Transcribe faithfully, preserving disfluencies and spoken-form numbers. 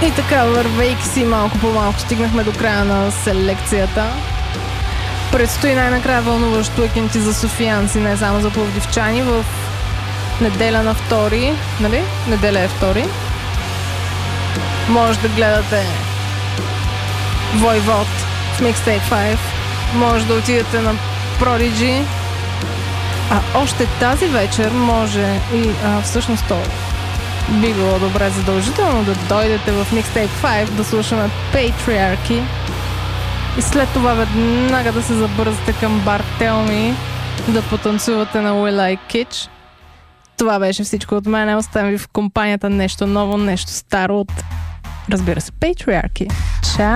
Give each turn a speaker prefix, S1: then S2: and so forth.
S1: И така, вървейки си малко по малко, стигнахме до края на селекцията. Предстои най-накрая вълнуващо уикенди за софиянци, не само за пловдивчани. В неделя на втори, нали? Неделя е втори. Може да гледате Войвод в Mixtape пет. Може да отидете на Prodigy. А още тази вечер може и а, всъщност то би било добре задължително да дойдете в Mixtape пет да слушаме Patriarchy и след това веднага да се забързате към бар Tell Me да потанцувате на We Like Kitsch. Това беше всичко от мен. Оставям ви в компанията нещо ново, нещо старо от, разбира се, Patriarchy. Чао!